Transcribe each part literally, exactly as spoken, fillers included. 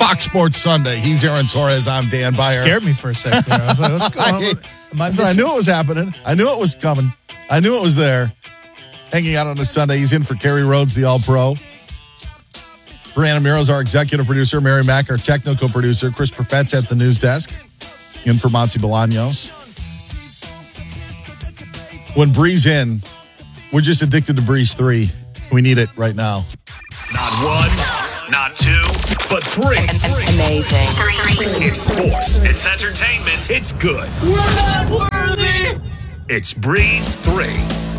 Fox Sports Sunday. He's Aaron Torres. I'm Dan Beyer. Scared me for a second there. I was like, what's going on? Am I I, I knew it was happening. I knew it was coming. I knew it was there. Hanging out on a Sunday. He's in for Kerry Rhodes, the All-Pro. Brianna Miro's our executive producer. Mary Mack, our technical producer. Chris Perfett's at the news desk. In for Monty Bolaños. When Bree's in, we're just addicted to Breeze three. We need it right now. Not one, not two, but three. Amazing. It's sports. It's entertainment. It's good. We're not worthy. It's Breeze three.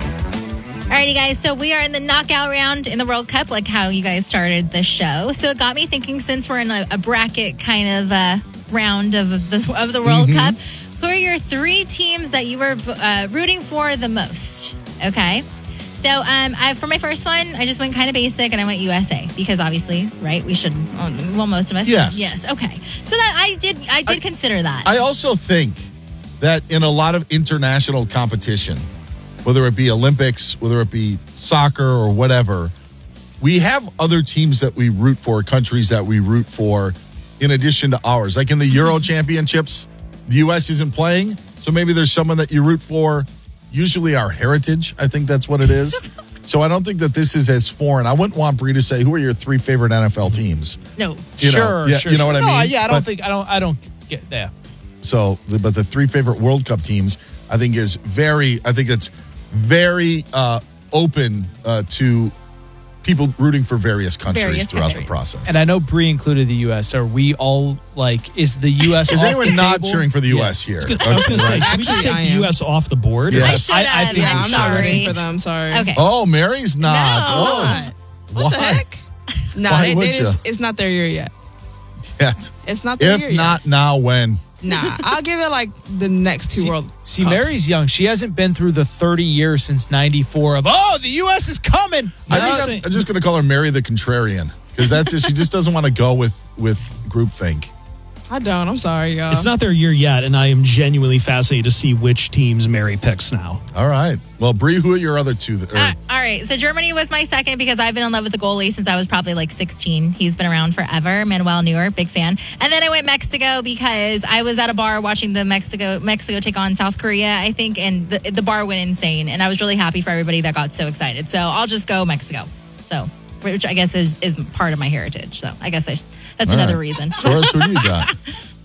Alrighty, guys. So we are in the knockout round in the World Cup, like how you guys started the show. So it got me thinking, since we're in a, a bracket kind of uh, round of the of the World Mm-hmm. Cup, who are your three teams that you were uh, rooting for the most? Okay. So um, I, for my first one, I just went kind of basic, and I went U S A because obviously, right? We should. Well, most of us. Yes. Yes. Okay. So that I did. I did I, consider that. I also think that in a lot of international competition, whether it be Olympics, whether it be soccer or whatever, we have other teams that we root for, countries that we root for, in addition to ours. Like in the Euro Championships, the U S isn't playing, so maybe there's someone that you root for. Usually our heritage, I think that's what it is. So I don't think that this is as foreign. I wouldn't want Bree to say, who are your three favorite N F L teams? no. You know, sure, yeah, sure. you know what I no, mean? yeah, I don't But- think I don't I don't get that. So, the- but the three favorite World Cup teams, I think is very, I think it's very uh, open uh, to people rooting for various countries Various throughout countries. the process. And I know Bree included the U S. Are we all like? Is the U S? Is off anyone the not table? cheering for the U S Yes. here? I was going to say, Right. should we just Actually, take I am. U S off the board? Yeah. I Yes. should I- I have. think Yeah, I'm I'm not rooting sorry. for them. Sorry. Okay. Oh, Mary's not. No. Oh, What? What the Why? heck? No, Why it, would it ya? is, it's not their year yet. yet. It's not their year If not yet. now, when? Nah, I'll give it like the next two See, World see Cups. Mary's young. She hasn't been through the thirty years since ninety-four of, oh, the U S is coming. I No. think I'm, I'm just going to call her Mary the Contrarian because that's it. She just doesn't want to go with with groupthink. I don't. I'm sorry, y'all. It's not their year yet, and I am genuinely fascinated to see which teams Mary picks now. All right. Well, Bree, who are your other two? That, or, Uh, all right. So Germany was my second because I've been in love with the goalie since I was probably like sixteen. He's been around forever. Manuel Neuer, big fan. And then I went Mexico because I was at a bar watching the Mexico Mexico take on South Korea, I think, and the, the bar went insane. And I was really happy for everybody that got so excited. So I'll just go Mexico. So, which I guess is, is part of my heritage. So I guess I, that's All another right. reason. Taurus, who do you got?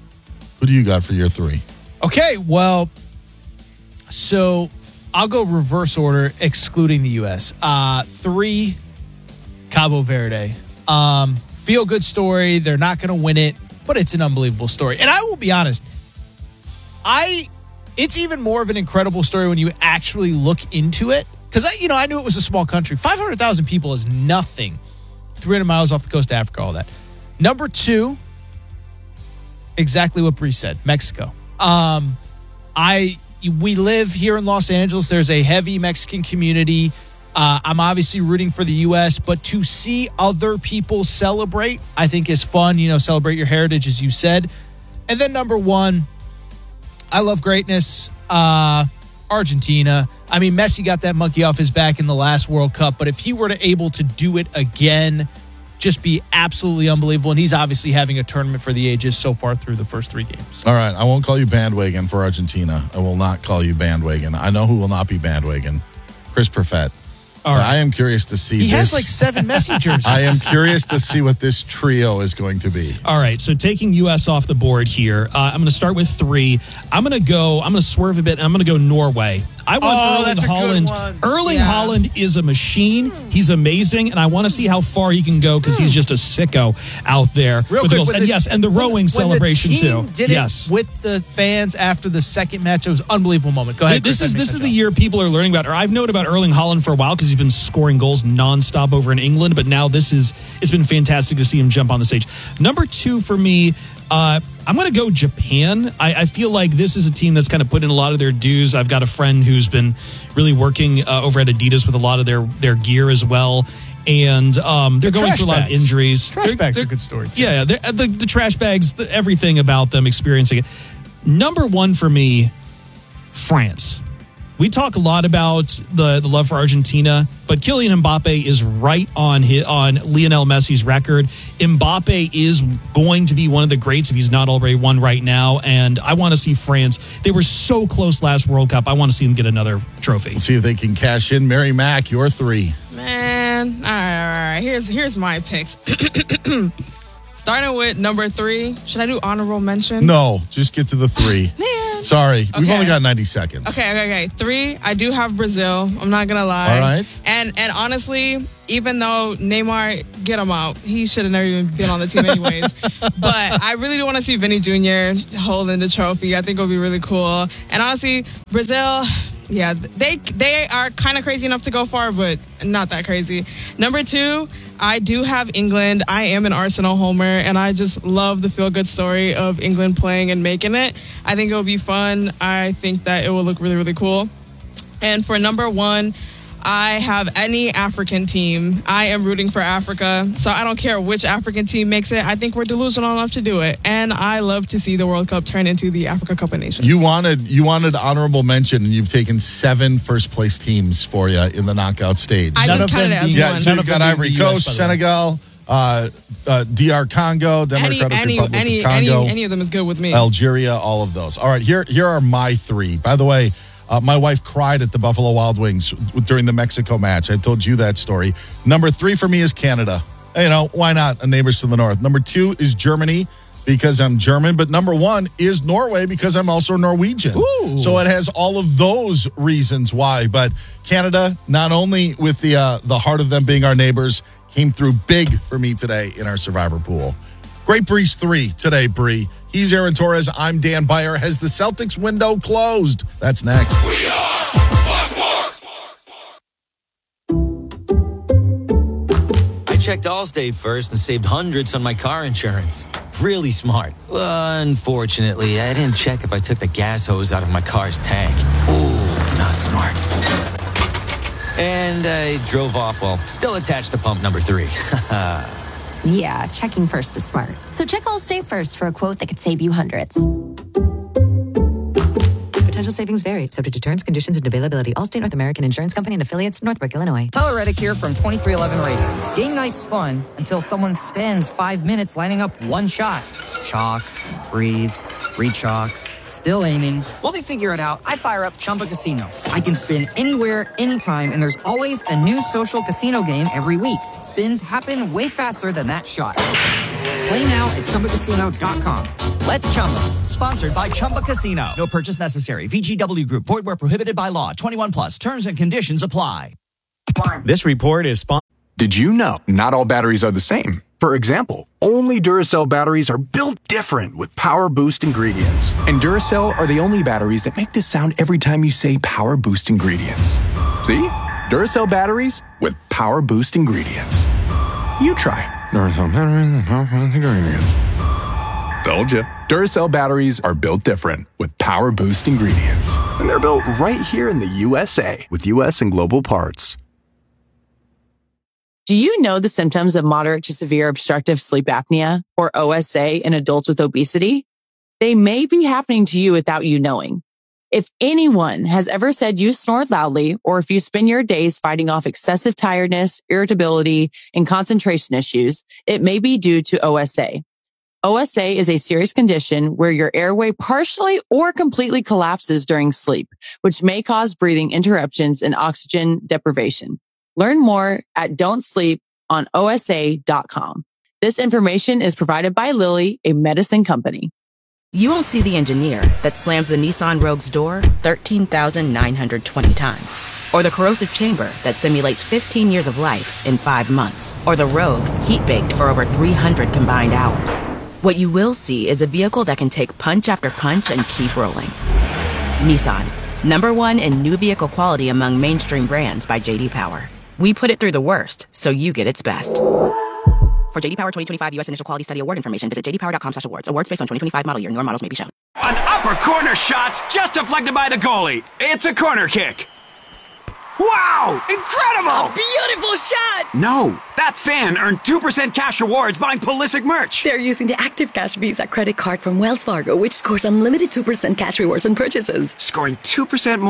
Who do you got for your three? Okay, well, so I'll go reverse order, excluding the U S. Uh, three, Cabo Verde. Um, feel good story. They're not going to win it, but it's an unbelievable story. And I will be honest, I it's even more of an incredible story when you actually look into it. Because I, you know, I knew it was a small country. five hundred thousand people is nothing. three hundred miles off the coast of Africa, all that. Number two, exactly what Bree said, Mexico. Um, I we live here in Los Angeles. There's a heavy Mexican community. Uh, I'm obviously rooting for the U S, but to see other people celebrate, I think is fun. You know, celebrate your heritage, as you said. And then number one, I love greatness. Uh, Argentina. I mean, Messi got that monkey off his back in the last World Cup, but if he were to able to do it again, just be absolutely unbelievable. And he's obviously having a tournament for the ages so far through the first three games. All right. I won't call you bandwagon for Argentina. I will not call you bandwagon. I know who will not be bandwagon. Chris Perfett. All right. I am curious to see He this. has like seven Messi jerseys. I am curious to see what this trio is going to be. All right, so taking U S off the board here, uh, I'm going to start with three. I'm going to go, I'm going to swerve a bit, and I'm going to go Norway. I want Oh, Erling that's a good Haaland. one. Erling Yeah. Haaland is a machine. He's amazing, and I want to see how far he can go because he's just a sicko out there. Real with quick, goals. when And the- yes, and the when- rowing when celebration the team too. Did yes. it with the fans after the second match. It was an unbelievable moment. Go ahead. This Chris, is I this think is that's the all. year people are learning about. Or I've known about Erling Haaland for a while because he's been scoring goals nonstop over in England. But now this is it's been fantastic to see him jump on the stage. Number two for me, uh, I'm going to go Japan. I, I feel like this is a team that's kind of put in a lot of their dues. I've got a friend who's been really working uh, over at Adidas with a lot of their their gear as well. And um, they're The going trash through a lot of bags. injuries. Trash They're- bags are they're- a good story, too. Yeah, they're- the, the trash bags, the, everything about them experiencing it. Number one for me, France. We talk a lot about the, the love for Argentina, but Kylian Mbappe is right on his, on Lionel Messi's record. Mbappe is going to be one of the greats if he's not already one right now, and I want to see France. They were so close last World Cup. I want to see them get another trophy. We'll see if they can cash in. Mary Mack, your three. Man, all right, all right. Here's here's my picks. Starting with number three. Should I do honorable mention? No, just get to the three. Man. Sorry, we've Okay. only got ninety seconds. Okay, okay, okay. Three, I do have Brazil. I'm not gonna lie. All right. And and honestly, even though Neymar, get him out. He should have never even been on the team anyways. But I really do want to see Vinny Junior holding the trophy. I think it would be really cool. And honestly, Brazil, yeah, they they are kind of crazy enough to go far, but not that crazy. Number two, I do have England. I am an Arsenal homer, and I just love the feel-good story of England playing and making it. I think it will be fun. I think that it will look really, really cool. And for number one, I have any African team. I am rooting for Africa, so I don't care which African team makes it. I think we're delusional enough to do it, and I love to see the World Cup turn into the Africa Cup of Nations. You wanted you wanted honorable mention, and you've taken seven first place teams for you in the knockout stage. I None just of counted them it as being- yeah, one. so None you've of got them being Ivory the U S, Coast, by the way. Senegal, uh, uh, D R Congo, Any, Democratic any, Republic any, of any, Congo, any of them is good with me. Algeria, all of those. All right, here here are my three. By the way, uh, my wife cried at the Buffalo Wild Wings during the Mexico match. I told you that story. Number three for me is Canada. You know, why not? A neighbors to the north. Number two is Germany because I'm German. But number one is Norway because I'm also Norwegian. Ooh. So it has all of those reasons why. But Canada, not only with the uh, the heart of them being our neighbors, came through big for me today in our Survivor pool. Great Breeze three today, Bree. He's Aaron Torres. I'm Dan Beyer. Has the Celtics window closed? That's next. I checked Allstate first and saved hundreds on my car insurance. Really smart. Unfortunately, I didn't check if I took the gas hose out of my car's tank. Ooh, not smart. And I drove off while still attached to pump number three. Yeah, checking first is smart. So check Allstate first for a quote that could save you hundreds. Potential savings vary, subject to terms, conditions, and availability. Allstate North American Insurance Company and affiliates, Northbrook, Illinois. Tyler Reddick here from twenty-three eleven Racing. Game night's fun until someone spends five minutes lining up one shot. Chalk, breathe, re-chalk, still aiming. While they figure it out, I fire up Chumba Casino. I can spin anywhere, anytime, and there's always a new social casino game every week. Spins happen way faster than that shot. Play now at Chumba Casino dot com. Let's Chumba. Sponsored by Chumba Casino. No purchase necessary. V G W Group. Void where prohibited by law. twenty-one plus. Terms and conditions apply. This report is sponsored. Did you know not all batteries are the same? For example, only Duracell batteries are built different with Power Boost ingredients. And Duracell are the only batteries that make this sound every time you say Power Boost ingredients. See? Duracell batteries with Power Boost ingredients. You try. Duracell batteries with Power Boost ingredients. Told you. Duracell batteries are built different with Power Boost ingredients. And they're built right here in the U S A with U S and global parts. Do you know the symptoms of moderate to severe obstructive sleep apnea, or O S A, in adults with obesity? They may be happening to you without you knowing. If anyone has ever said you snored loudly, or if you spend your days fighting off excessive tiredness, irritability, and concentration issues, it may be due to O S A. O S A is a serious condition where your airway partially or completely collapses during sleep, which may cause breathing interruptions and oxygen deprivation. Learn more at don't sleep on O S A dot com. This information is provided by Lilly, a medicine company. You won't see the engineer that slams the Nissan Rogue's door thirteen thousand nine hundred twenty times. Or the corrosive chamber that simulates fifteen years of life in five months. Or the Rogue heat-baked for over three hundred combined hours. What you will see is a vehicle that can take punch after punch and keep rolling. Nissan, number one in new vehicle quality among mainstream brands by J D Power. We put it through the worst, so you get its best. For J D Power twenty twenty-five U S Initial Quality Study Award information, visit j d power dot com slash awards. Awards based on twenty twenty-five model year. Newer models may be shown. An upper corner shot's just deflected by the goalie. It's a corner kick. Wow! Incredible! Beautiful shot! No, that fan earned two percent cash rewards buying Pulisic merch. They're using the Active Cash Visa credit card from Wells Fargo, which scores unlimited two percent cash rewards on purchases. Scoring two percent more.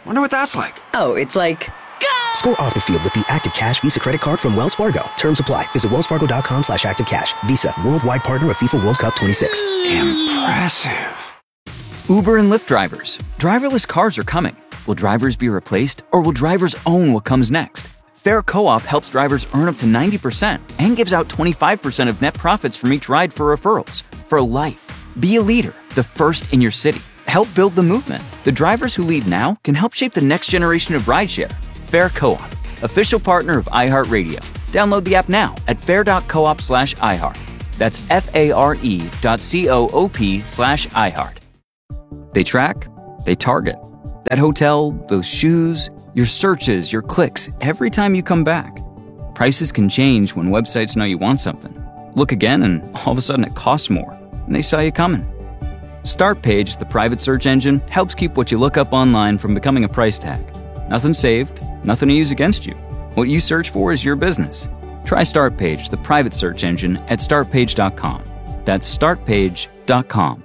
Wonder what that's like. Oh, it's like... Score off the field with the Active Cash Visa credit card from Wells Fargo. Terms apply. Visit wellsfargo.com slash active cash. Visa, worldwide partner of FIFA World Cup twenty-six. Impressive. Uber and Lyft drivers. Driverless cars are coming. Will drivers be replaced, or will drivers own what comes next? Fair Co-op helps drivers earn up to ninety percent and gives out twenty-five percent of net profits from each ride for referrals. For life. Be a leader, the first in your city. Help build the movement. The drivers who lead now can help shape the next generation of rideshare. Fair Co-op, official partner of iHeartRadio. Download the app now at fair.coop slash iHeart. That's F-A-R-E dot C-O-O-P slash iHeart. They track, they target. That hotel, those shoes, your searches, your clicks, every time you come back. Prices can change when websites know you want something. Look again and all of a sudden it costs more, and they saw you coming. StartPage, the private search engine, helps keep what you look up online from becoming a price tag. Nothing saved, nothing to use against you. What you search for is your business. Try StartPage, the private search engine, at start page dot com. That's start page dot com.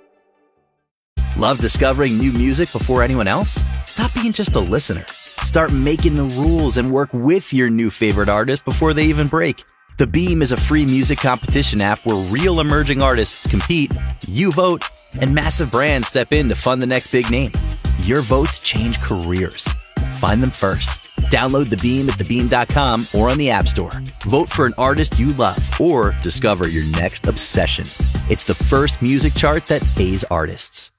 Love discovering new music before anyone else? Stop being just a listener. Start making the rules and work with your new favorite artist before they even break. The Beam is a free music competition app where real emerging artists compete, you vote, and massive brands step in to fund the next big name. Your votes change careers. Find them first. Download The Beam at the beam dot com or on the App Store. Vote for an artist you love or discover your next obsession. It's the first music chart that pays artists.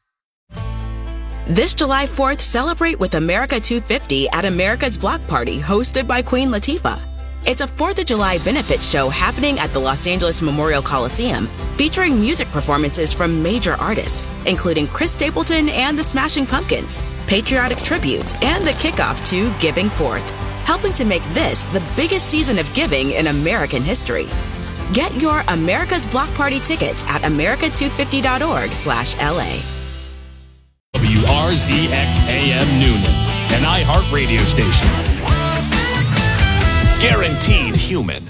This July fourth, celebrate with America two fifty at America's Block Party, hosted by Queen Latifah. It's a fourth of July benefit show happening at the Los Angeles Memorial Coliseum, featuring music performances from major artists, including Chris Stapleton and the Smashing Pumpkins, patriotic tributes, and the kickoff to Giving Forth, helping to make this the biggest season of giving in American history. Get your America's Block Party tickets at america two fifty dot org slash L A. W R Z X A M Noonan, an iHeart radio station. Guaranteed human.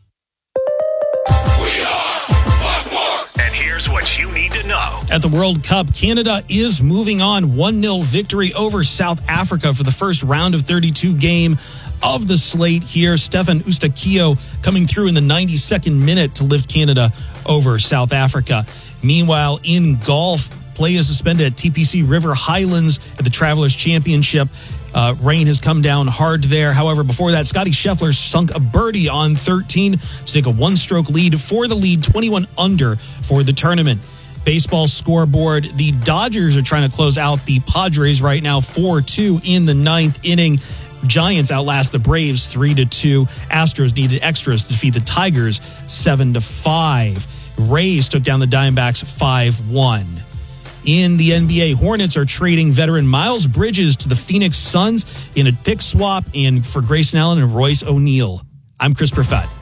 We are Black Sports. And here's what you need to know. At the World Cup, Canada is moving on. one nil victory over South Africa for the first round of thirty-two game of the slate here. Stefan Eustáquio coming through in the ninety-second minute to lift Canada over South Africa. Meanwhile, in golf, play is suspended at T P C River Highlands at the Travelers Championship. Uh, rain has come down hard there. However, before that, Scotty Scheffler sunk a birdie on thirteen to take a one-stroke lead for the lead, twenty-one under for the tournament. Baseball scoreboard, the Dodgers are trying to close out the Padres right now, four two in the ninth inning. Giants outlast the Braves three to two. Astros needed extras to defeat the Tigers seven to five. Rays took down the Diamondbacks five one. In the N B A, Hornets are trading veteran Miles Bridges to the Phoenix Suns in a pick swap and for Grayson Allen and Royce O'Neal. I'm Chris Perfett.